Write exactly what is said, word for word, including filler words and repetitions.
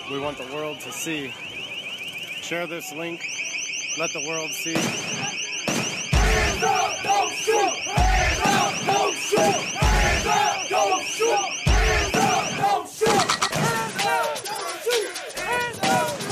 we want the world to see. Share this link, let the world see